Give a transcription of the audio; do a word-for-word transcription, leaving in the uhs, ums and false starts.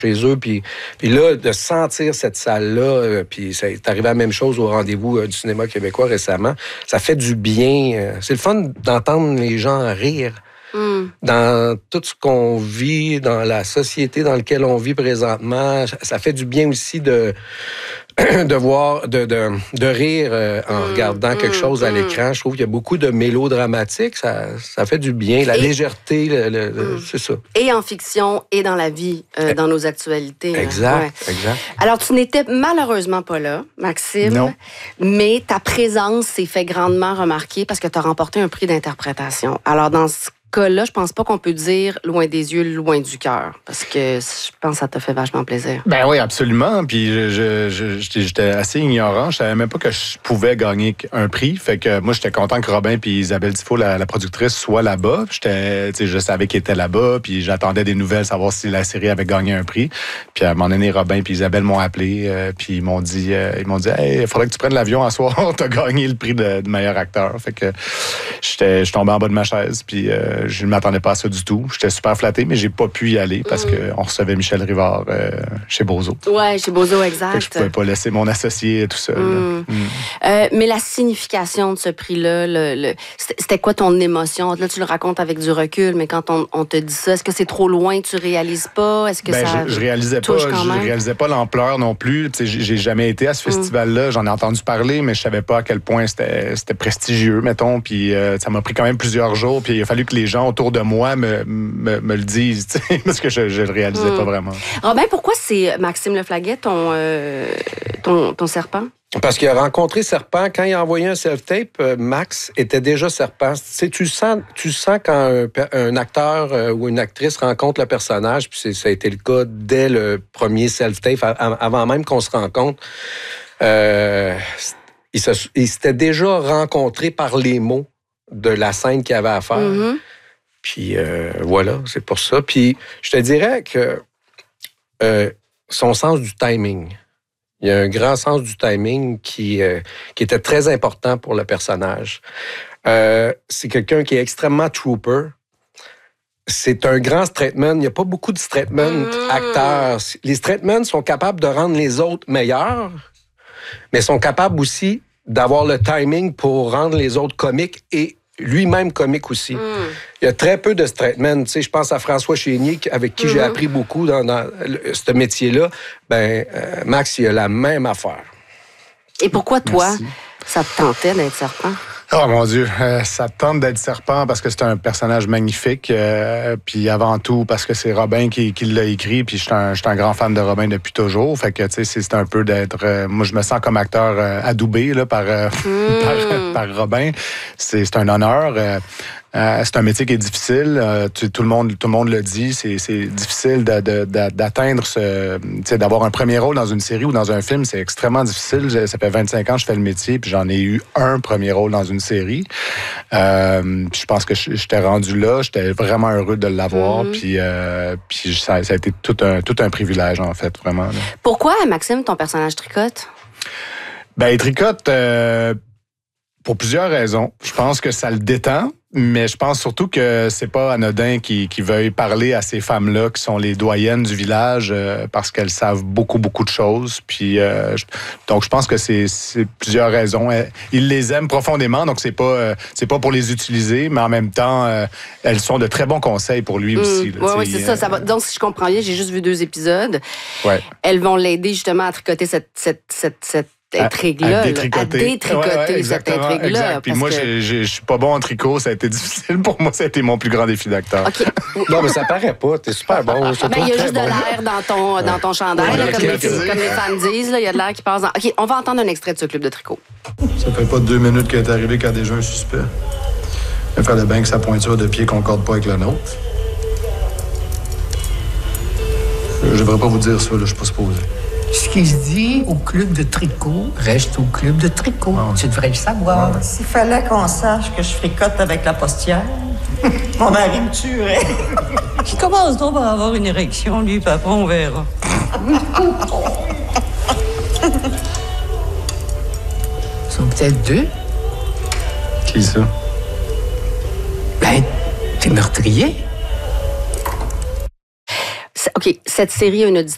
chez eux, puis, puis là, de sentir cette salle-là, euh, puis c'est arrivé la même chose au rendez-vous euh, du cinéma québécois récemment, ça fait du bien. Euh, c'est le fun d'entendre les gens rire. Mm. Dans tout ce qu'on vit, dans la société dans laquelle on vit présentement, ça fait du bien aussi de, de voir, de, de, de rire euh, en mm. regardant mm. quelque chose à mm. l'écran. Je trouve qu'il y a beaucoup de mélodramatique, ça, ça fait du bien, la et, légèreté, le, le, mm. le, c'est ça. Et en fiction et dans la vie, euh, dans nos actualités. Exact, ouais. exact. Alors, tu n'étais malheureusement pas là, Maxime, non. mais ta présence s'est fait grandement remarquer parce que tu as remporté un prix d'interprétation. Alors, dans ce cas-là, je pense pas qu'on peut dire loin des yeux, loin du cœur, parce que je pense que ça t'a fait vachement plaisir. Ben oui, absolument. Puis je, je, je, j'étais assez ignorant. Je savais même pas que je pouvais gagner un prix. Fait que moi, j'étais content que Robin puis Isabelle Tifo, la, la productrice, soient là-bas. J'étais, tu sais, je savais qu'ils étaient là-bas, puis j'attendais des nouvelles, savoir si la série avait gagné un prix. Puis à un moment donné, Robin puis Isabelle m'ont appelé, euh, puis ils m'ont dit, euh, ils m'ont dit, hey, il faudrait que tu prennes l'avion à soir. T'as gagné le prix de, de meilleur acteur. Fait que j'étais, je tombais en bas de ma chaise, puis euh, je ne m'attendais pas à ça du tout. J'étais super flatté, mais j'ai pas pu y aller parce mmh. qu'on recevait Michel Rivard euh, chez Bozo. Ouais, chez Bozo, exact. Fait que je pouvais pas laisser mon associé tout seul. Mmh. Mmh. Euh, mais la signification de ce prix-là, le, le, c'était quoi ton émotion? Là, tu le racontes avec du recul, mais quand on, on te dit ça, est-ce que c'est trop loin, tu réalises pas? Est-ce que ben, ça je, je réalisais pas, je réalisais pas l'ampleur non plus. T'sais, j'ai jamais été à ce festival-là. J'en ai entendu parler, mais je savais pas à quel point c'était, c'était prestigieux, mettons. Puis euh, ça m'a pris quand même plusieurs jours. Puis il a fallu que les gens autour de moi me, me, me le disent, parce que je, je le réalisais mmh. pas vraiment. Robin, pourquoi c'est Maxime Leflaguet, ton, euh, ton, ton serpent? Parce qu'il a rencontré Serpent. Quand il a envoyé un self-tape, Max était déjà Serpent. Tu sais, tu sens, tu sens quand un, un acteur euh, ou une actrice rencontre le personnage, puis ça a été le cas dès le premier self-tape, avant même qu'on se rencontre. Euh, il, se, il s'était déjà rencontré par les mots de la scène qu'il avait à faire. Mm-hmm. Puis euh, voilà, c'est pour ça. Puis je te dirais que euh, son sens du timing, il y a un grand sens du timing qui, euh, qui était très important pour le personnage. Euh, c'est quelqu'un qui est extrêmement trooper. C'est un grand straightman. Il n'y a pas beaucoup de straightmen mmh. acteurs. Les straightmen sont capables de rendre les autres meilleurs, mais sont capables aussi d'avoir le timing pour rendre les autres comiques et lui-même comique aussi. Mm. Il y a très peu de straightmen. Tu sais, je pense à François Chénier, avec qui mm-hmm. j'ai appris beaucoup dans, dans ce métier-là. Ben, euh, Max, il a la même affaire. Et pourquoi, toi, Merci. ça te tentait d'être serpent? Oh mon Dieu, euh, ça tente d'être serpent parce que c'est un personnage magnifique, euh, puis avant tout parce que c'est Robin qui, qui l'a écrit, puis je suis un, un grand fan de Robin depuis toujours, fait que tu sais c'est un peu d'être, euh, moi je me sens comme acteur euh, adoubé là par, euh, mm. par par Robin, c'est c'est un honneur. Euh, Euh, c'est un métier qui est difficile. Euh, tu, tout le monde, tout le monde le dit. C'est, c'est difficile de, de, de, d'atteindre ce, tu sais, d'avoir un premier rôle dans une série ou dans un film. C'est extrêmement difficile. Ça fait vingt-cinq ans que je fais le métier, puis j'en ai eu un premier rôle dans une série. Euh, je pense que j'étais rendu là. J'étais vraiment heureux de l'avoir. Mm-hmm. Puis, euh, puis ça, ça a été tout un, tout un privilège en fait, vraiment. Là. Pourquoi, Maxime, ton personnage tricote? Ben, il tricote euh, pour plusieurs raisons. Je pense que ça le détend. Mais je pense surtout que c'est pas anodin qui, qui veuille parler à ces femmes-là qui sont les doyennes du village euh, parce qu'elles savent beaucoup, beaucoup de choses. Puis euh, je, donc je pense que c'est, c'est plusieurs raisons. Il les aime profondément, donc c'est pas euh, c'est pas pour les utiliser, mais en même temps, euh, elles sont de très bons conseils pour lui mmh, aussi. Oui, ouais, c'est ça, ça va. Donc si je comprends bien, j'ai juste vu deux épisodes. Ouais. Elles vont l'aider justement à tricoter cette cette cette, cette intrigue-là, à, à détricoter, à détricoter ouais, ouais, cette intrigue-là. Exact. Puis moi, que... je, je, je suis pas bon en tricot, ça a été difficile pour moi, ça a été mon plus grand défi d'acteur. Okay. Non, mais ça paraît pas, t'es super bon. Ben, il y a juste bon. de l'air dans ton, ouais. dans ton chandail, ouais, là, comme, les, comme les fans disent, il y a de l'air qui passe dans... OK, on va entendre un extrait de ce club de tricot. Ça fait pas deux minutes qu'elle est arrivée qu'il y a déjà un suspect. Il fallait bien que sa pointure de pied concorde pas avec la nôtre. Je devrais pas vous dire ça, là, je suis pas supposé. Ce qui se dit au club de tricot reste au club de tricot. Oh. Tu devrais le savoir. Oh. S'il fallait qu'on sache que je fricote avec la postière, mon mari me tuerait. Il commence donc par avoir une érection, lui, puis après, on verra. Ils sont peut-être deux. Qui ça? Ben, t'es meurtrier. OK, cette série a une, audit-